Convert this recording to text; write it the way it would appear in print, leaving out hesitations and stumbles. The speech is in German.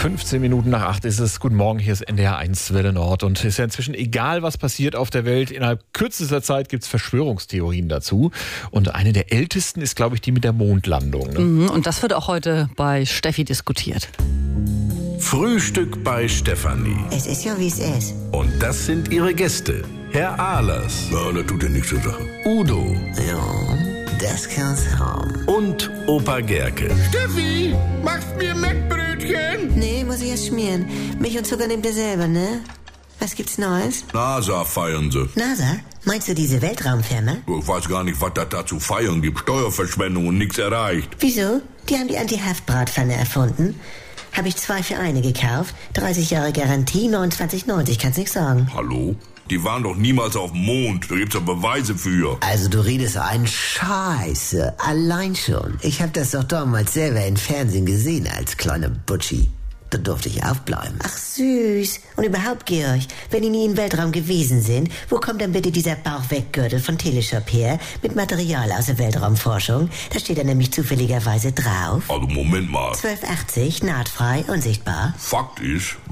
15 Minuten nach 8 ist es. Guten Morgen, hier ist NDR 1 Welle Nord. Und es ist ja inzwischen egal, was passiert auf der Welt. Innerhalb kürzester Zeit gibt es Verschwörungstheorien dazu. Und eine der ältesten ist, glaube ich, die mit der Mondlandung. Ne? Und das wird auch heute bei Steffi diskutiert. Frühstück bei Stefanie. Es ist ja, wie es ist. Und das sind ihre Gäste. Herr Ahlers. Ja, das tut ja nichts zur Sache. Udo. Ja, das kann's haben. Und Opa Gerke. Steffi, machst mir Mettbrötchen? Nee, muss ich erst schmieren. Milch und Zucker nehmt ihr selber, ne? Was gibt's Neues? NASA feiern sie. NASA? Meinst du diese Weltraumfirma? Ich weiß gar nicht, was das da zu feiern gibt. Steuerverschwendung und nichts erreicht. Wieso? Die haben die Anti-Haftbratpfanne erfunden. Habe ich 2 für eine gekauft. 30 Jahre Garantie, 29,90. Kannst nix sagen. Hallo? Die waren doch niemals auf dem Mond. Da gibt's doch Beweise für. Also du redest einen Scheiße. Allein schon. Ich habe das doch damals selber im Fernsehen gesehen als kleiner Butschi. Da durfte ich aufbleiben. Ach süß. Und überhaupt, Georg, wenn die nie im Weltraum gewesen sind, wo kommt dann bitte dieser Bauchweggürtel von Teleshop her mit Material aus der Weltraumforschung? Da steht dann nämlich zufälligerweise drauf. Also Moment mal. 1280, nahtfrei, unsichtbar. Fakt ist,